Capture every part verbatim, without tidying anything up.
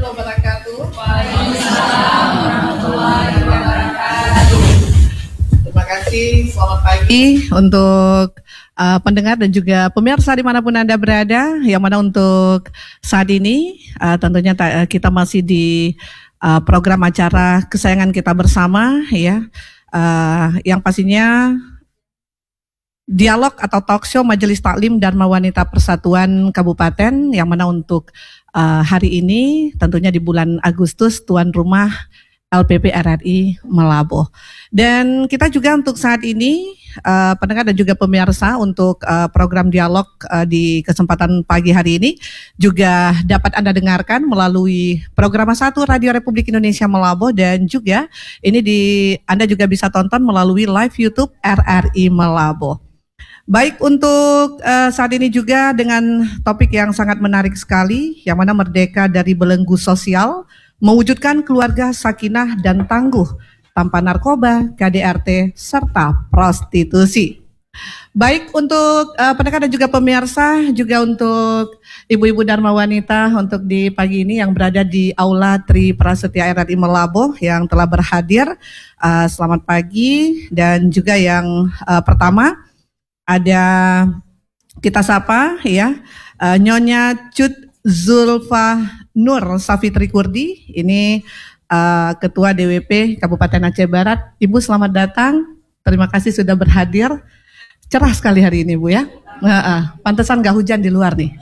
warahmatullahi wabarakatuh. Waalaikumsalam warahmatullahi wabarakatuh. Terima kasih, selamat pagi untuk uh, pendengar dan juga pemirsa dimanapun Anda berada. Yang mana untuk saat ini uh, tentunya ta- kita masih di uh, program acara kesayangan kita bersama, ya, uh, yang pastinya dialog atau talk show Majelis Taklim Dharma Wanita Persatuan Kabupaten, yang mana untuk uh, hari ini tentunya di bulan Agustus tuan rumah L P P R R I Malabo. Dan kita juga untuk saat ini uh, pendengar dan juga pemirsa untuk uh, program dialog uh, di kesempatan pagi hari ini juga dapat Anda dengarkan melalui program satu Radio Republik Indonesia Malabo, dan juga ini di Anda juga bisa tonton melalui live YouTube R R I Malabo. Baik, untuk uh, saat ini juga dengan topik yang sangat menarik sekali, yang mana merdeka dari belenggu sosial, mewujudkan keluarga sakinah dan tangguh tanpa narkoba, K D R T, serta prostitusi. Baik, untuk uh, pendengar dan juga pemirsa, juga untuk ibu-ibu Dharma Wanita untuk di pagi ini yang berada di Aula Tri Prasetya R R I Malabo yang telah berhadir, uh, selamat pagi. Dan juga yang uh, pertama, ada kita sapa, ya, uh, Nyonya Cut Zulfa Nur Safitri Kurdi, ini uh, Ketua D W P Kabupaten Aceh Barat. Ibu selamat datang, terima kasih sudah berhadir. Cerah sekali hari ini Bu ya, uh, uh, pantesan gak hujan di luar nih.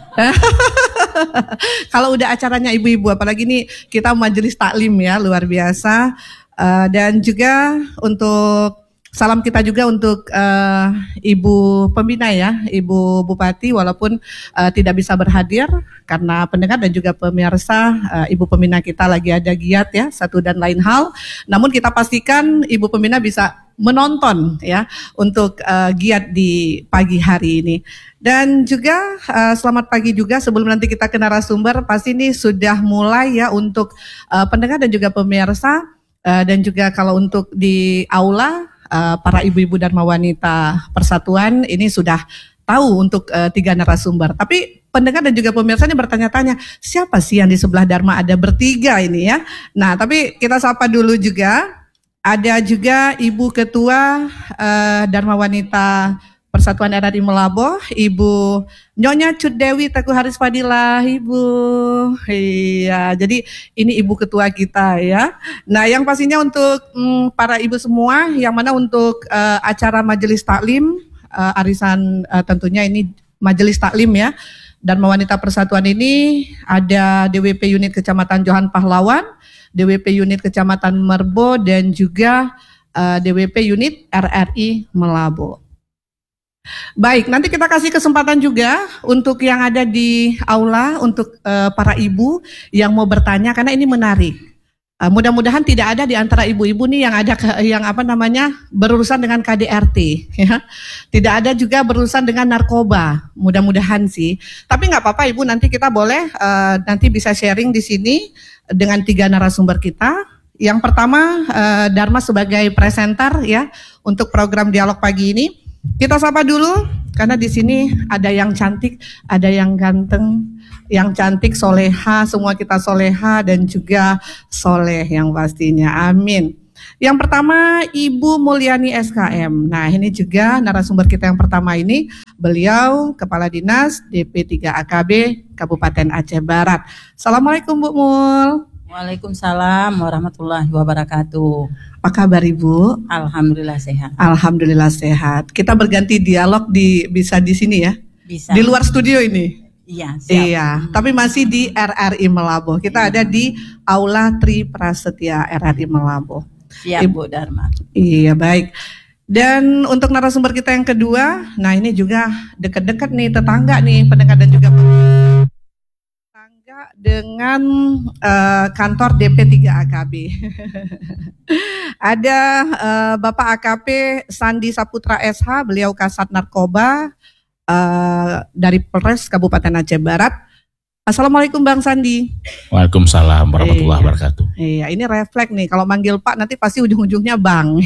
Kalau udah acaranya ibu-ibu, apalagi nih kita majelis taklim ya, luar biasa. Uh, dan juga untuk salam kita juga untuk uh, Ibu Pembina ya, Ibu Bupati, walaupun uh, tidak bisa berhadir karena pendengar dan juga pemirsa, uh, Ibu Pembina kita lagi ada giat ya, satu dan lain hal. Namun kita pastikan Ibu Pembina bisa menonton ya untuk uh, giat di pagi hari ini. Dan juga uh, selamat pagi juga, sebelum nanti kita ke narasumber, pasti ini sudah mulai ya untuk uh, pendengar dan juga pemirsa, uh, dan juga kalau untuk di aula, Uh, para ibu-ibu Dharma Wanita Persatuan ini sudah tahu untuk uh, tiga narasumber. Tapi pendengar dan juga pemirsa ini bertanya-tanya, siapa sih yang di sebelah Dharma ada bertiga ini ya? Nah, tapi kita sapa dulu juga. Ada juga Ibu Ketua uh, Dharma Wanita Persatuan R R I Malabo, Ibu Nyonya Cut Dewi Teguh Haris Fadilah, Ibu. Iya, jadi ini Ibu Ketua kita ya. Nah, yang pastinya untuk mm, para ibu semua, yang mana untuk uh, acara Majelis Taklim, uh, arisan uh, tentunya ini Majelis Taklim ya, Dharma Wanita Persatuan ini ada D W P Unit Kecamatan Johan Pahlawan, D W P Unit Kecamatan Merbo, dan juga uh, D W P Unit R R I Malabo. Baik, nanti kita kasih kesempatan juga untuk yang ada di aula, untuk uh, para ibu yang mau bertanya, karena ini menarik. Uh, mudah-mudahan tidak ada di antara ibu-ibu nih yang ada ke, yang apa namanya berurusan dengan K D R T, ya. Tidak ada juga berurusan dengan narkoba. Mudah-mudahan sih. Tapi nggak apa-apa ibu, nanti kita boleh uh, nanti bisa sharing di sini dengan tiga narasumber kita. Yang pertama uh, Dharma sebagai presenter ya untuk program dialog pagi ini. Kita sapa dulu, karena di sini ada yang cantik, ada yang ganteng, yang cantik, soleha, semua kita soleha dan juga soleh yang pastinya, amin. Yang pertama Ibu Mulyani S K M. Nah, ini juga narasumber kita yang pertama ini, beliau Kepala Dinas D P tiga A K B Kabupaten Aceh Barat. Assalamualaikum Bu Mul. Waalaikumsalam warahmatullahi wabarakatuh. Apa kabar Ibu? Alhamdulillah sehat. Alhamdulillah sehat. Kita berganti dialog di bisa di sini ya? Bisa. Di luar studio ini? Iya, siap. Iya, hmm. Tapi masih di R R I Malabo. Kita iya. Ada di Aula Tri Prasetya R R I Malabo. Siap Ibu Dharma. Iya, baik. Dan untuk narasumber kita yang kedua, nah ini juga dekat-dekat nih, tetangga nih, pendengar dan juga dengan uh, kantor D P tiga A K B. Ada uh, Bapak A K P Sandi Saputra S H, beliau Kasat Narkoba uh, dari Polres Kabupaten Aceh Barat. Assalamualaikum Bang Sandi. Waalaikumsalam warahmatullahi iya. wabarakatuh. Iya, ini refleks nih, kalau manggil Pak nanti pasti ujung-ujungnya Bang.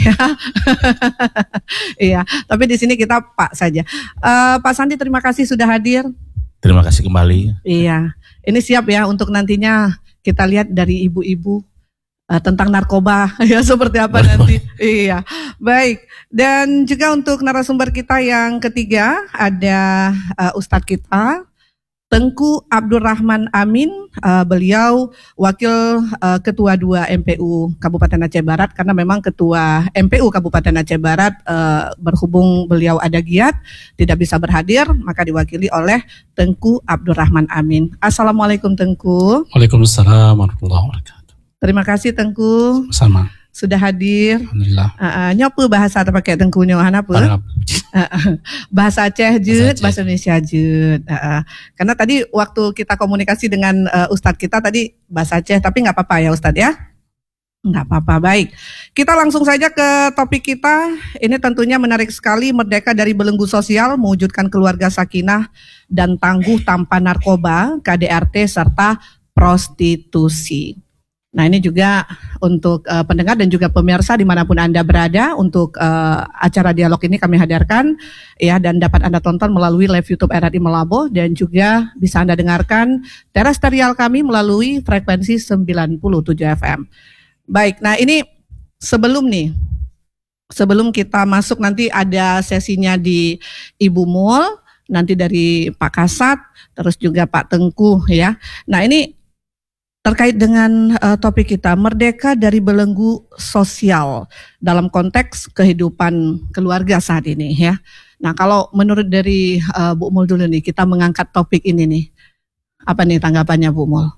Iya, tapi di sini kita Pak saja. Uh, Pak Sandi, terima kasih sudah hadir. Terima kasih kembali. Iya, ini siap ya untuk nantinya kita lihat dari ibu-ibu uh, tentang narkoba ya seperti apa nanti. Iya, baik. Dan juga untuk narasumber kita yang ketiga ada uh, Ustadz kita Tengku Abdurrahman Amin, uh, beliau wakil uh, ketua dua M P U Kabupaten Aceh Barat, karena memang ketua M P U Kabupaten Aceh Barat uh, berhubung beliau ada giat tidak bisa berhadir, maka diwakili oleh Tengku Abdurrahman Amin. Assalamualaikum Tengku. Waalaikumsalam warahmatullahi wabarakatuh. Terima kasih Tengku. Sama. Sudah hadir. Alhamdulillah. Uh, uh, nyopu bahasa apa pakai Tengku nyohan apa? Uh, uh, bahasa Aceh jut, bahasa Indonesia jut. Uh, uh. Karena tadi waktu kita komunikasi dengan uh, Ustadz kita tadi bahasa Aceh, tapi nggak apa-apa ya Ustadz ya? Nggak apa-apa, baik. Kita langsung saja ke topik kita. Ini tentunya menarik sekali, merdeka dari belenggu sosial, mewujudkan keluarga sakinah dan tangguh tanpa narkoba, K D R T serta prostitusi. Nah ini juga untuk uh, pendengar dan juga pemirsa dimanapun Anda berada, untuk uh, acara dialog ini kami hadirkan ya, dan dapat Anda tonton melalui live YouTube R R I Malabo, dan juga bisa Anda dengarkan terestrial kami melalui frekuensi sembilan puluh tujuh F M. Baik, nah ini sebelum nih, sebelum kita masuk nanti ada sesinya di Ibu Mul, nanti dari Pak Kasat, terus juga Pak Tengku ya. Nah ini terkait dengan uh, topik kita, merdeka dari belenggu sosial dalam konteks kehidupan keluarga saat ini ya. Nah kalau menurut dari uh, Bu Mul dulu nih, kita mengangkat topik ini nih, apa nih tanggapannya Bu Mul?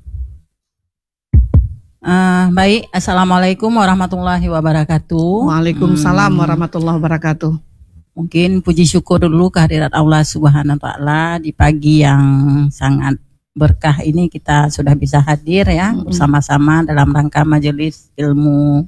Uh, baik, Assalamualaikum warahmatullahi wabarakatuh. Waalaikumsalam hmm. warahmatullahi wabarakatuh. Mungkin puji syukur dulu kehadirat Allah Subhanahu wa Ta'ala di pagi yang sangat berkah ini, kita sudah bisa hadir ya mm-hmm. bersama-sama dalam rangka majelis ilmu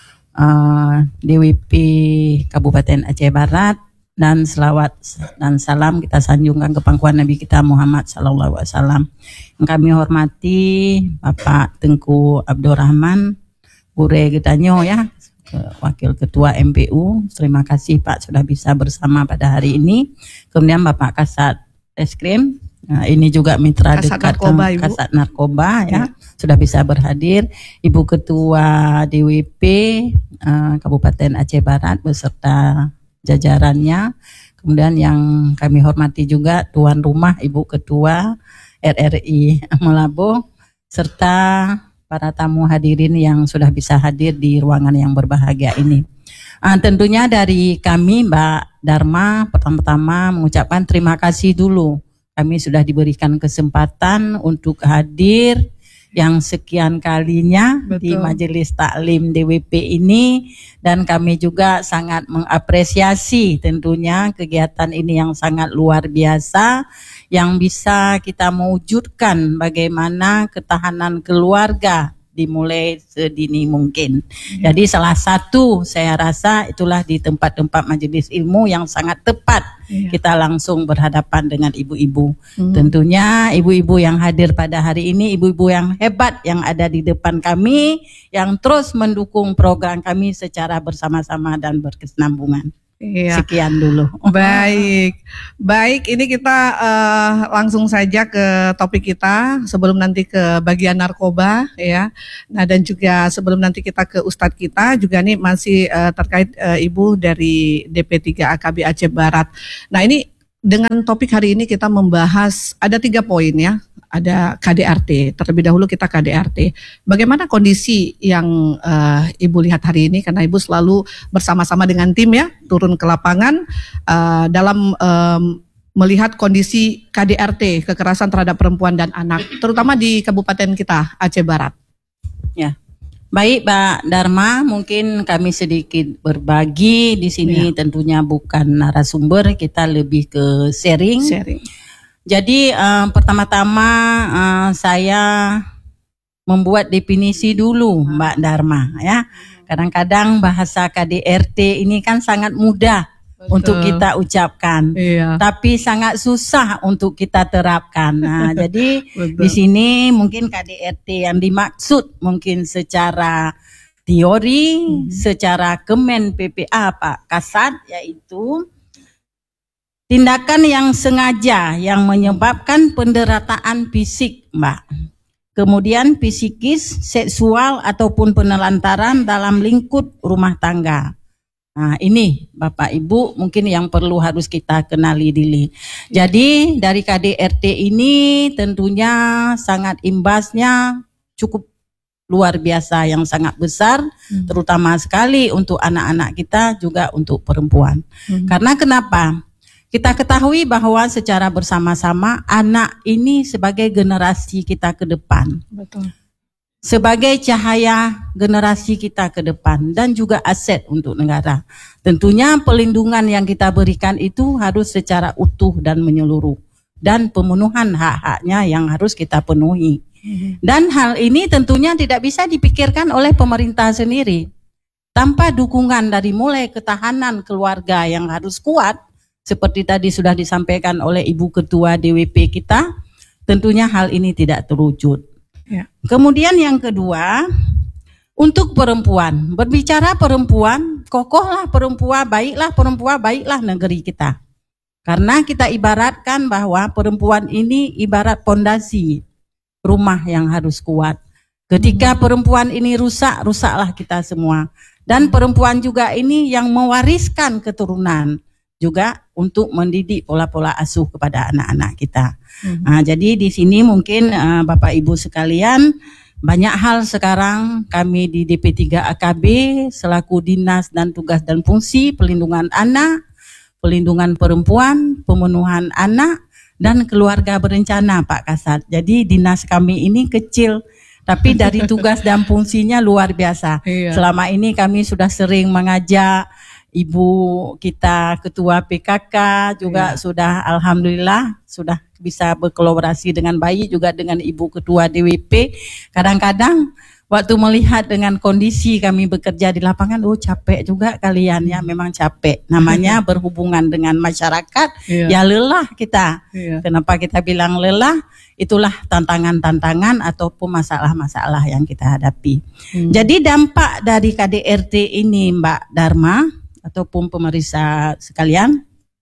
uh, D W P Kabupaten Aceh Barat, dan selawat dan salam kita sanjungkan ke pangkuan Nabi kita Muhammad Sallallahu Alaihi Wasallam. Yang kami hormati Bapak Tengku Abdurrahman Bure Gedanyo ya, Wakil Ketua M P U. Terima kasih Pak sudah bisa bersama pada hari ini. Kemudian Bapak Kasat Eskrim. Nah, ini juga mitra Kasat dekat narkoba, Ibu. Kasat Narkoba ya, ya, sudah bisa berhadir. Ibu Ketua D W P uh, Kabupaten Aceh Barat beserta jajarannya. Kemudian yang kami hormati juga tuan rumah Ibu Ketua R R I Malabo, serta para tamu hadirin yang sudah bisa hadir di ruangan yang berbahagia ini. Uh, tentunya dari kami Mbak Dharma, pertama-tama mengucapkan terima kasih dulu. Kami sudah diberikan kesempatan untuk hadir yang sekian kalinya Betul. Di Majelis Taklim D W P ini, dan kami juga sangat mengapresiasi tentunya kegiatan ini yang sangat luar biasa, yang bisa kita mewujudkan bagaimana ketahanan keluarga dimulai sedini mungkin. Ya. Jadi salah satu saya rasa itulah di tempat-tempat majelis ilmu yang sangat tepat ya. Kita langsung berhadapan dengan ibu-ibu. Hmm. Tentunya ibu-ibu yang hadir pada hari ini, ibu-ibu yang hebat yang ada di depan kami, yang terus mendukung program kami secara bersama-sama dan berkesinambungan. Iya. Sekian dulu. Baik, baik. Ini kita uh, langsung saja ke topik kita sebelum nanti ke bagian narkoba, ya. Nah dan juga sebelum nanti kita ke Ustadz kita juga nih masih uh, terkait uh, Ibu dari D P tiga A K B Aceh Barat. Nah ini dengan topik hari ini kita membahas ada tiga poin ya. Ada K D R T, terlebih dahulu kita K D R T. Bagaimana kondisi yang uh, Ibu lihat hari ini, karena Ibu selalu bersama-sama dengan tim ya, turun ke lapangan uh, dalam um, melihat kondisi K D R T, kekerasan terhadap perempuan dan anak, terutama di kabupaten kita, Aceh Barat. Ya, baik Mbak Dharma, mungkin kami sedikit berbagi di sini, ya. Tentunya bukan narasumber, kita lebih ke sharing. Sharing. Jadi uh, pertama-tama uh, saya membuat definisi dulu Mbak Dharma ya. Kadang-kadang bahasa K D R T ini kan sangat mudah Betul. Untuk kita ucapkan, iya. Tapi sangat susah untuk kita terapkan. Nah, jadi di sini mungkin K D R T yang dimaksud mungkin secara teori, hmm. secara Kemen P P A Pak Kasat, yaitu tindakan yang sengaja yang menyebabkan penderataan fisik, Mbak. kemudian psikis, seksual ataupun penelantaran dalam lingkup rumah tangga. Nah, ini Bapak Ibu mungkin yang perlu harus kita kenali dulu. Jadi dari K D R T ini tentunya sangat imbasnya cukup luar biasa, yang sangat besar, hmm. terutama sekali untuk anak-anak kita, juga untuk perempuan. Hmm. Karena kenapa? Kita ketahui bahwa secara bersama-sama anak ini sebagai generasi kita ke depan. Betul. Sebagai cahaya generasi kita ke depan dan juga aset untuk negara. Tentunya pelindungan yang kita berikan itu harus secara utuh dan menyeluruh, dan pemenuhan hak-haknya yang harus kita penuhi. Dan hal ini tentunya tidak bisa dipikirkan oleh pemerintah sendiri. Tanpa dukungan dari mulai ketahanan keluarga yang harus kuat, seperti tadi sudah disampaikan oleh Ibu Ketua D W P kita, tentunya hal ini tidak terwujud. Ya. Kemudian yang kedua, untuk perempuan, berbicara perempuan, kokohlah perempuan, baiklah perempuan, baiklah negeri kita. Karena kita ibaratkan bahwa perempuan ini ibarat pondasi rumah yang harus kuat. Ketika perempuan ini rusak, rusaklah kita semua. Dan perempuan juga ini yang mewariskan keturunan, juga untuk mendidik pola-pola asuh kepada anak-anak kita. Mm-hmm. Nah, jadi di sini mungkin uh, Bapak Ibu sekalian, banyak hal sekarang kami di D P tiga A K B selaku Dinas dan Tugas dan Fungsi Pelindungan Anak, Pelindungan Perempuan, Pemenuhan Anak, dan Keluarga Berencana Pak Kasat. Jadi dinas kami ini kecil, tapi dari tugas dan fungsinya luar biasa. Iya. Selama ini kami sudah sering mengajak Ibu kita Ketua P K K juga, ya. Sudah alhamdulillah sudah bisa berkolaborasi dengan baik juga dengan Ibu Ketua D W P. Kadang-kadang waktu melihat dengan kondisi kami bekerja di lapangan, oh capek juga kalian ya, memang capek. Namanya berhubungan dengan masyarakat, ya, ya lelah kita. Ya. Kenapa kita bilang lelah? Itulah tantangan-tantangan ataupun masalah-masalah yang kita hadapi. Hmm. Jadi dampak dari K D R T ini Mbak Dharma ataupun pemeriksa sekalian,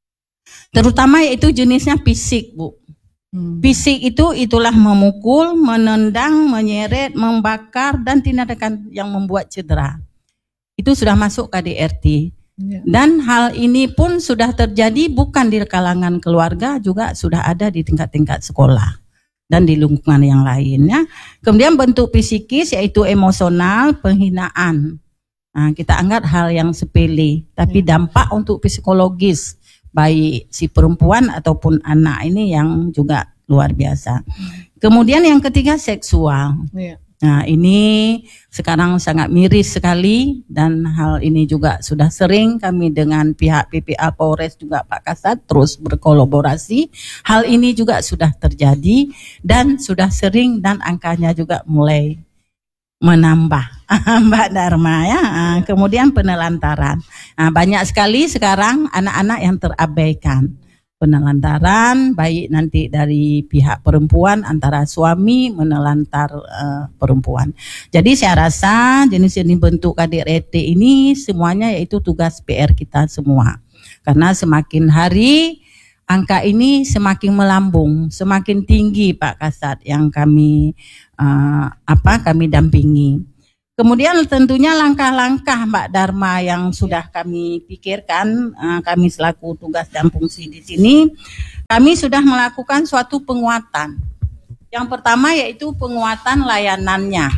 terutama yaitu jenisnya fisik, Bu. Hmm. Fisik itu itulah memukul, menendang, menyeret, membakar, dan tindakan yang membuat cedera. Itu sudah masuk K D R T. Ya. Dan hal ini pun sudah terjadi bukan di kalangan keluarga, juga sudah ada di tingkat-tingkat sekolah dan di lingkungan yang lainnya. Kemudian bentuk psikis yaitu emosional, penghinaan. Nah, kita anggap hal yang sepele, tapi ya, dampak untuk psikologis baik si perempuan ataupun anak ini yang juga luar biasa. Kemudian yang ketiga seksual. Ya. Nah, ini sekarang sangat miris sekali, dan hal ini juga sudah sering kami dengan pihak P P A Polres juga Pak Kasat terus berkolaborasi. Hal ini juga sudah terjadi dan sudah sering, dan angkanya juga mulai menambah Mbak Dharma ya. Kemudian penelantaran. Nah, banyak sekali sekarang anak-anak yang terabaikan. Penelantaran baik nanti dari pihak perempuan, antara suami menelantar uh, perempuan. Jadi saya rasa jenis-jenis bentuk K D R T ini semuanya yaitu tugas P R kita semua. Karena semakin hari angka ini semakin melambung, semakin tinggi Pak Kasat yang kami uh, apa kami dampingi. Kemudian tentunya langkah-langkah Mbak Dharma yang sudah kami pikirkan, uh, kami selaku tugas dan fungsi di sini, kami sudah melakukan suatu penguatan. Yang pertama yaitu penguatan layanannya.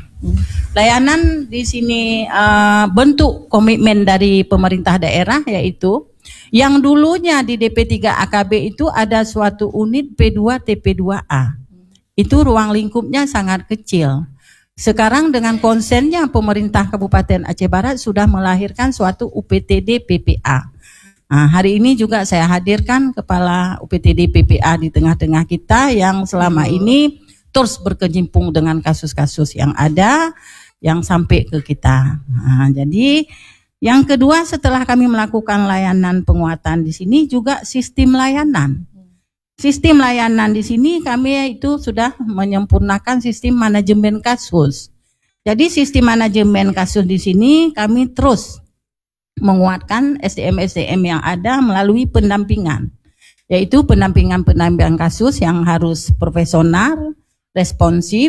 Layanan di sini uh, bentuk komitmen dari pemerintah daerah, yaitu yang dulunya di D P tiga A K B itu ada suatu unit P dua T P dua A. Itu ruang lingkupnya sangat kecil. Sekarang dengan konsennya pemerintah Kabupaten Aceh Barat sudah melahirkan suatu U P T D P P A. Nah, hari ini juga saya hadirkan Kepala U P T D P P A di tengah-tengah kita yang selama ini terus berkecimpung dengan kasus-kasus yang ada yang sampai ke kita. Nah, jadi yang kedua, setelah kami melakukan layanan penguatan di sini juga sistem layanan. Sistem layanan di sini kami itu sudah menyempurnakan sistem manajemen kasus. Jadi sistem manajemen kasus di sini kami terus menguatkan S D M-S D M yang ada melalui pendampingan. Yaitu pendampingan-pendampingan kasus yang harus profesional, responsif,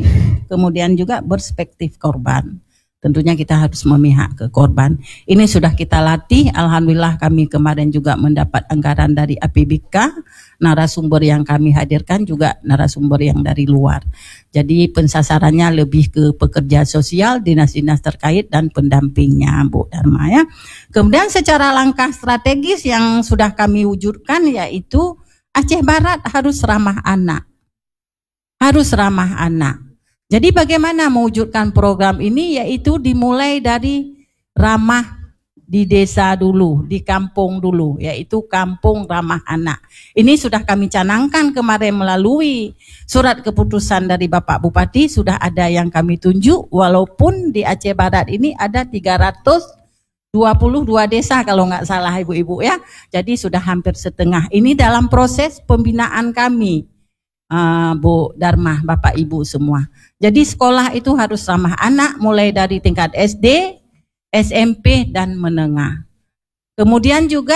kemudian juga perspektif korban. Tentunya kita harus memihak ke korban. Ini sudah kita latih. Alhamdulillah kami kemarin juga mendapat anggaran dari A P B K. Narasumber yang kami hadirkan juga narasumber yang dari luar. Jadi pensasarannya lebih ke pekerja sosial, dinas-dinas terkait dan pendampingnya, Bu Dharma ya. Kemudian secara langkah strategis yang sudah kami wujudkan yaitu Aceh Barat harus ramah anak. Harus ramah anak. Jadi bagaimana mewujudkan program ini, yaitu dimulai dari ramah di desa dulu, di kampung dulu, yaitu kampung ramah anak. Ini sudah kami canangkan kemarin melalui surat keputusan dari Bapak Bupati, sudah ada yang kami tunjuk, walaupun di Aceh Barat ini ada tiga ratus dua puluh dua desa kalau nggak salah ibu-ibu ya. Jadi sudah hampir setengah. Ini dalam proses pembinaan kami. Uh, Bu Dharma, Bapak Ibu semua. Jadi sekolah itu harus ramah anak mulai dari tingkat S D, S M P dan menengah. Kemudian juga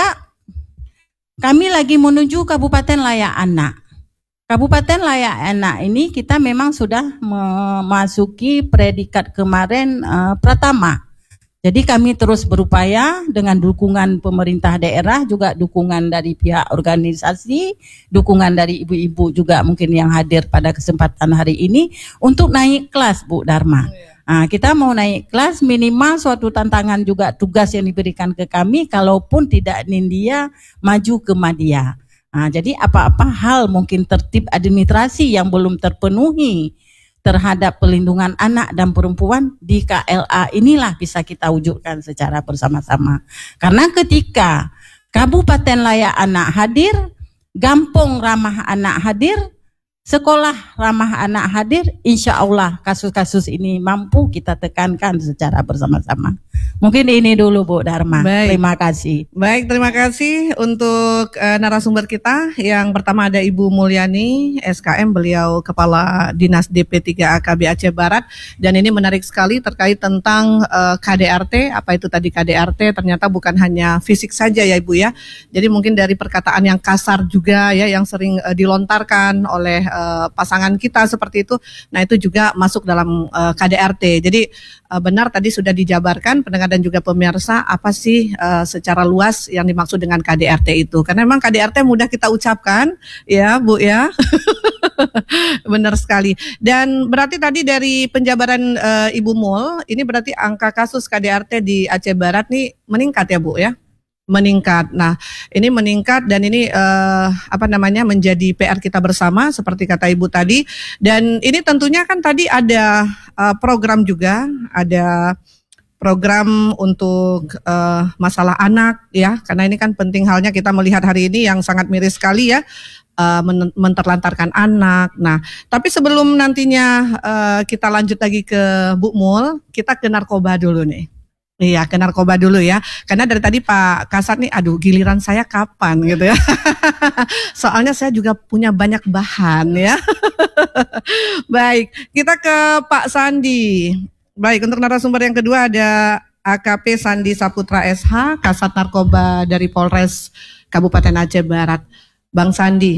kami lagi menuju Kabupaten Layak Anak. Kabupaten Layak Anak ini kita memang sudah memasuki predikat kemarin uh, pertama. Jadi kami terus berupaya dengan dukungan pemerintah daerah, juga dukungan dari pihak organisasi, dukungan dari ibu-ibu juga mungkin yang hadir pada kesempatan hari ini untuk naik kelas, Bu Dharma. Nah, kita mau naik kelas, minimal suatu tantangan juga tugas yang diberikan ke kami, kalaupun tidak Nindya maju ke Madya. Nah, jadi apa-apa hal mungkin tertib administrasi yang belum terpenuhi terhadap pelindungan anak dan perempuan di K L A inilah bisa kita wujudkan secara bersama-sama. Karena ketika Kabupaten Layak Anak hadir, Kampung Ramah Anak hadir, Sekolah Ramah Anak hadir, insya Allah kasus-kasus ini mampu kita tekankan secara bersama-sama. Mungkin ini dulu Bu Dharma. Baik. Terima kasih. Baik, terima kasih untuk uh, narasumber kita. Yang pertama ada Ibu Mulyani, S K M, beliau Kepala Dinas D P tiga A K B Aceh Barat. Dan ini menarik sekali terkait tentang uh, K D R T. Apa itu tadi K D R T? Ternyata bukan hanya fisik saja ya Ibu ya. Jadi mungkin dari perkataan yang kasar juga ya, yang sering uh, dilontarkan oleh uh, pasangan kita seperti itu. Nah itu juga masuk dalam uh, K D R T. Jadi uh, benar tadi sudah dijabarkan pendengar dan juga pemirsa apa sih uh, secara luas yang dimaksud dengan K D R T itu. Karena memang K D R T mudah kita ucapkan ya Bu ya. Benar sekali. Dan berarti tadi dari penjabaran uh, Ibu Mul, ini berarti angka kasus K D R T di Aceh Barat nih meningkat ya Bu ya? Meningkat. Nah, ini meningkat dan ini uh, apa namanya menjadi P R kita bersama seperti kata Ibu tadi. Dan ini tentunya kan tadi ada uh, program juga, ada program untuk uh, masalah anak ya, karena ini kan penting halnya kita melihat hari ini yang sangat miris sekali ya, uh, men- menterlantarkan anak. Nah, tapi sebelum nantinya uh, kita lanjut lagi ke Bu Mul, kita ke narkoba dulu nih. Iya, ke narkoba dulu ya. Karena dari tadi Pak Kasat nih, aduh giliran saya kapan gitu ya. Soalnya saya juga punya banyak bahan ya. Baik, kita ke Pak Sandi. Baik, untuk narasumber yang kedua ada A K P Sandi Saputra S H, Kasat Narkoba dari Polres Kabupaten Aceh Barat. Bang Sandi,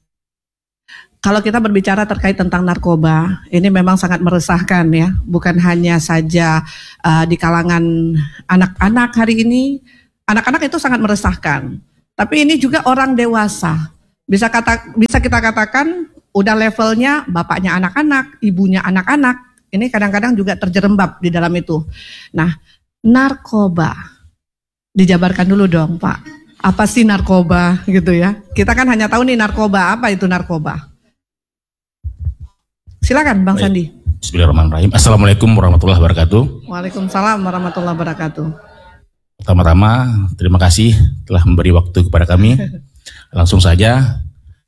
kalau kita berbicara terkait tentang narkoba, ini memang sangat meresahkan ya. Bukan hanya saja uh, di kalangan anak-anak hari ini, anak-anak itu sangat meresahkan. Tapi ini juga orang dewasa. Bisa kata, bisa kita katakan udah levelnya bapaknya anak-anak, ibunya anak-anak. Ini kadang-kadang juga terjerembab di dalam itu. Nah, narkoba. Dijabarkan dulu dong, Pak. Apa sih narkoba gitu ya? Kita kan hanya tahu nih narkoba, apa itu narkoba? Silakan Bang Baik. Sandi. Bismillahirrahmanirrahim. Assalamualaikum warahmatullahi wabarakatuh. Waalaikumsalam warahmatullahi wabarakatuh. Pertama-tama terima kasih telah memberi waktu kepada kami. Langsung saja.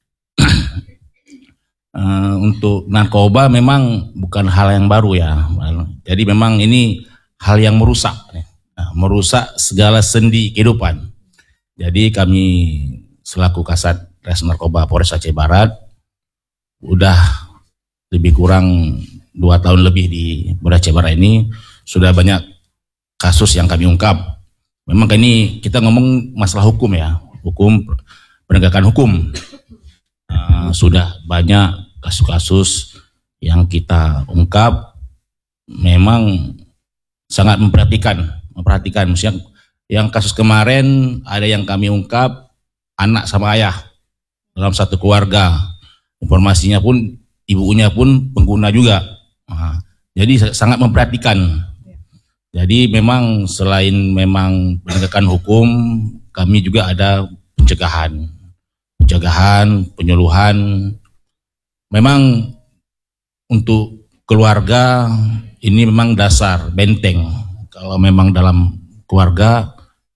Uh, untuk narkoba memang bukan hal yang baru ya. Jadi memang ini hal yang merusak, nah, merusak segala sendi kehidupan. Jadi kami selaku Kasat Res Narkoba Polres Aceh Barat udah lebih kurang dua tahun lebih di Polres Aceh Barat ini sudah banyak kasus yang kami ungkap. Memang ini kita ngomong masalah hukum ya, hukum penegakan hukum. Uh, sudah banyak kasus-kasus yang kita ungkap memang sangat memperhatikan, memperhatikan. Maksudnya yang kasus kemarin ada yang kami ungkap anak sama ayah dalam satu keluarga. Informasinya pun ibunya pun pengguna juga. Nah, jadi sangat memperhatikan. Jadi memang selain memang penegakan hukum, kami juga ada pencegahan, pencegahan, penyuluhan. Memang untuk keluarga ini memang dasar benteng. Kalau memang dalam keluarga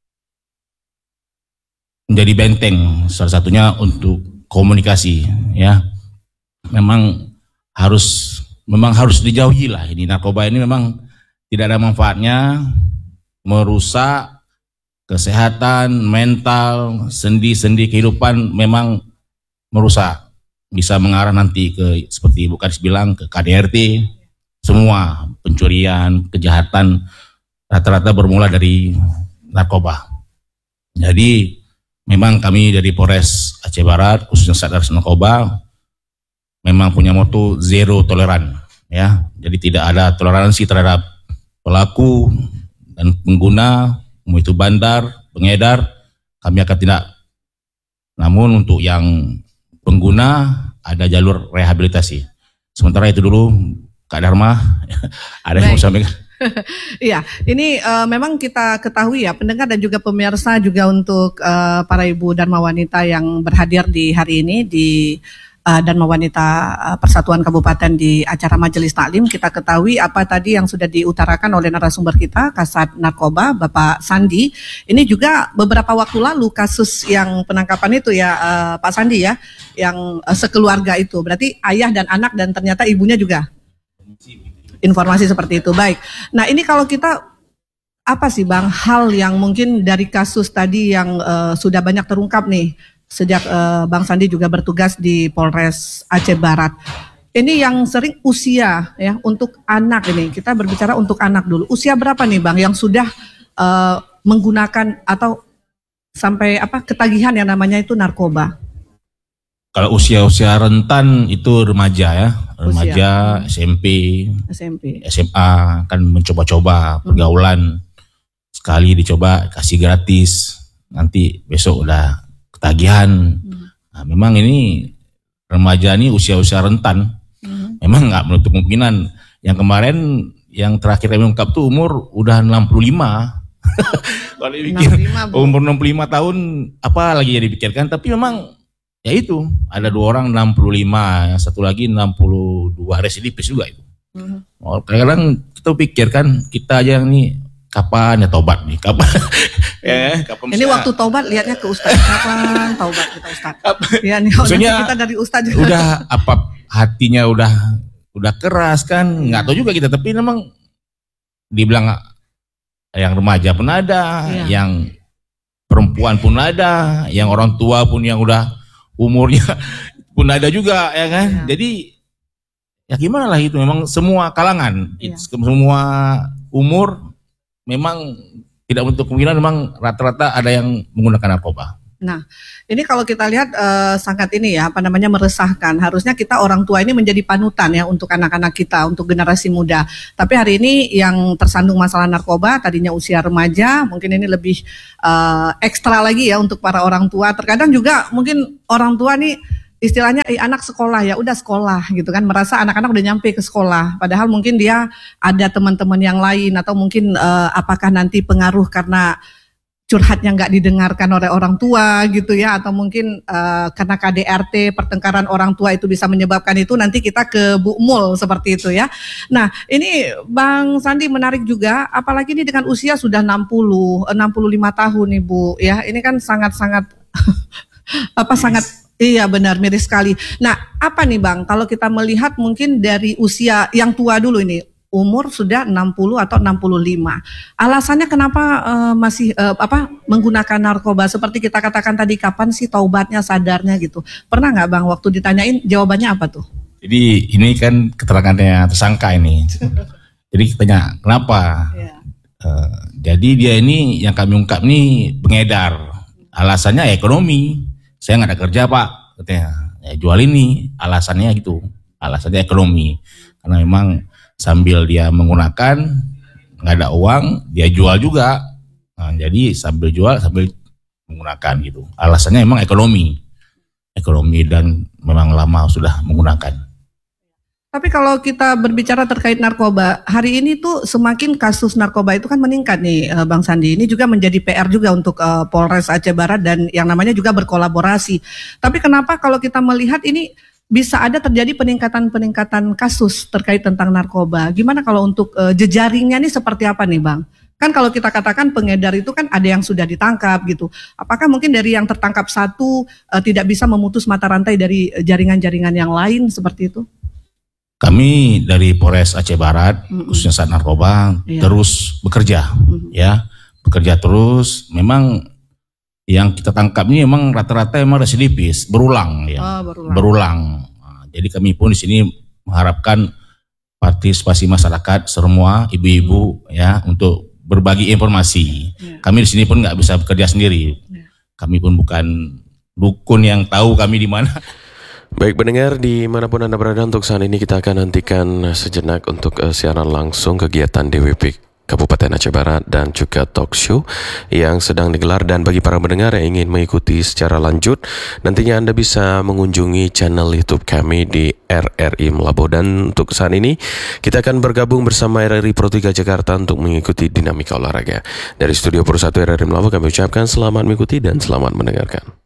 menjadi benteng, salah satunya untuk komunikasi, ya. Memang harus memang harus dijauhi lah ini narkoba ini memang tidak ada manfaatnya, merusak kesehatan, mental, sendi-sendi kehidupan memang merusak. Bisa mengarah nanti ke seperti Ibu Kadis bilang ke K D R T, semua pencurian, kejahatan rata-rata bermula dari narkoba. Jadi memang kami dari Polres Aceh Barat khususnya Satgas Narkoba memang punya moto zero toleran, ya. Jadi tidak ada toleransi terhadap pelaku dan pengguna, mau itu bandar, pengedar, kami akan tindak. Namun untuk yang pengguna ada jalur rehabilitasi. Sementara itu dulu Kak Dharma, ada yang mau sampaikan? Iya, ini uh, memang kita ketahui ya pendengar dan juga pemirsa juga untuk uh, para ibu dharma wanita yang berhadir di hari ini di uh, Dharma Wanita uh, Persatuan Kabupaten di acara Majelis Taklim. Kita ketahui apa tadi yang sudah diutarakan oleh narasumber kita, Kasat Narkoba Bapak Sandi. Ini juga beberapa waktu lalu kasus yang penangkapan itu ya uh, Pak Sandi ya, yang uh, sekeluarga itu. Berarti ayah dan anak dan ternyata ibunya juga. Informasi seperti itu, baik. Nah ini kalau kita, apa sih Bang, hal yang mungkin dari kasus tadi yang uh, sudah banyak terungkap nih, sejak uh, Bang Sandi juga bertugas di Polres Aceh Barat. Ini yang sering usia ya, untuk anak ini, kita berbicara untuk anak dulu. Usia berapa nih Bang yang sudah uh, menggunakan atau sampai apa ketagihan yang namanya itu narkoba? Kalau usia-usia rentan itu remaja ya, remaja, usia. S M P, S M P, S M A kan mencoba-coba pergaulan, hmm. sekali dicoba kasih gratis, nanti besok udah ketagihan. Hmm. Nah, memang ini remaja ini usia-usia rentan, hmm. memang nggak menutup kemungkinan. Yang kemarin yang terakhir kami ungkap tuh umur udah enam puluh lima. Kalau dipikir umur enam puluh lima tahun apa lagi yang dipikirkan, tapi memang ya itu, ada dua orang enam puluh lima, yang satu lagi enam puluh dua, residivis juga itu. Mm-hmm. Oh, kadang-kadang kita pikir kan, kita aja nih, kapan ya tobat nih, kapan? ya, kapan ini waktu tobat lihatnya ke Ustaz, kapan tobat kita Ustaz? Ya, nih, maksudnya kita dari Ustaz juga. Udah apa, hatinya udah udah keras kan, nggak tahu juga kita, tapi memang dibilang yang remaja pun ada, yeah. yang perempuan pun ada, yang orang tua pun yang udah umurnya pun ada juga ya kan, ya. Jadi ya gimana lah itu, memang semua kalangan, ya. Semua umur memang tidak menutup kemungkinan memang rata-rata ada yang menggunakan narkoba. Nah, ini kalau kita lihat uh, sangat ini ya, apa namanya meresahkan. Harusnya kita orang tua ini menjadi panutan ya untuk anak-anak kita, untuk generasi muda. Tapi hari ini yang tersandung masalah narkoba, tadinya usia remaja, mungkin ini lebih uh, ekstra lagi ya untuk para orang tua. Terkadang juga mungkin orang tua nih istilahnya eh, anak sekolah ya, udah sekolah gitu kan, merasa anak-anak udah nyampe ke sekolah. Padahal mungkin dia ada teman-teman yang lain atau mungkin uh, apakah nanti pengaruh karena curhatnya nggak didengarkan oleh orang tua gitu ya, atau mungkin uh, karena K D R T, pertengkaran orang tua itu bisa menyebabkan itu nanti kita ke bukmul seperti itu ya. Nah ini Bang Sandi menarik juga, apalagi ini dengan usia sudah enam puluh, enam puluh lima tahun nih Bu ya, ini kan sangat-sangat apa sangat iya benar miris sekali. Nah apa nih Bang kalau kita melihat mungkin dari usia yang tua dulu ini, umur sudah enam puluh atau enam puluh lima. Alasannya kenapa uh, masih uh, apa menggunakan narkoba? Seperti kita katakan tadi, kapan sih taubatnya, sadarnya gitu. Pernah nggak Bang waktu ditanyain jawabannya apa tuh? Jadi ini kan keterangannya tersangka ini. Jadi tanya kenapa? Yeah. Uh, jadi dia ini yang kami ungkap nih pengedar. Alasannya ekonomi. Saya nggak ada kerja Pak, katanya. Ya, jual ini alasannya gitu. alasannya ekonomi. Karena memang sambil dia menggunakan, nggak ada uang, dia jual juga. Nah, jadi sambil jual, sambil menggunakan gitu. Alasannya memang ekonomi. Ekonomi dan memang lama sudah menggunakan. Tapi kalau kita berbicara terkait narkoba, hari ini tuh semakin kasus narkoba itu kan meningkat nih Bang Sandi. Ini juga menjadi P R juga untuk uh, Polres Aceh Barat dan yang namanya juga berkolaborasi. Tapi kenapa kalau kita melihat ini bisa ada terjadi peningkatan-peningkatan kasus terkait tentang narkoba? Gimana kalau untuk uh, jejaringnya nih seperti apa nih Bang? Kan kalau kita katakan pengedar itu kan ada yang sudah ditangkap gitu. Apakah mungkin dari yang tertangkap satu uh, tidak bisa memutus mata rantai dari jaringan-jaringan yang lain seperti itu? Kami dari Polres Aceh Barat, mm-hmm. khususnya saat narkoba, yeah. terus bekerja, mm-hmm. ya, bekerja terus. Memang yang kita tangkap ini memang rata-rata memang residivis, berulang, ya, oh, berulang. berulang. Nah, jadi kami pun di sini mengharapkan partisipasi masyarakat, semua ibu-ibu, mm-hmm. ya, untuk berbagi informasi. Yeah. Kami di sini pun nggak bisa bekerja sendiri. Yeah. Kami pun bukan dukun yang tahu kami di mana. Baik pendengar, dimanapun Anda berada, untuk saat ini kita akan hentikan sejenak untuk uh, siaran langsung kegiatan D W P Kabupaten Aceh Barat dan juga talk show yang sedang digelar. Dan bagi para pendengar yang ingin mengikuti secara lanjut, nantinya Anda bisa mengunjungi channel YouTube kami di R R I Melabo. Dan untuk saat ini kita akan bergabung bersama R R I Pro tiga Jakarta untuk mengikuti dinamika olahraga. Dari studio Pro satu R R I Melabo kami ucapkan selamat mengikuti dan selamat mendengarkan.